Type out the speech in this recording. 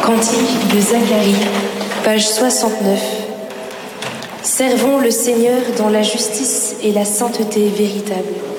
Cantique de Zacharie, page 69. Servons le Seigneur dans la justice et la sainteté véritable.